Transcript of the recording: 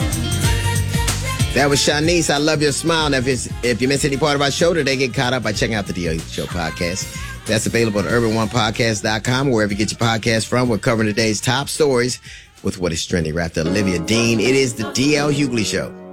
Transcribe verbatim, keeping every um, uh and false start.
That was Shanice. I love your smile. Now, if, it's, if you missed any part of our show today, get caught up by checking out the D L Show podcast. That's available at urban one podcast dot com, wherever you get your podcast from. We're covering today's top stories with what is trending. Right after Olivia Dean, it is the D L Hughley Show.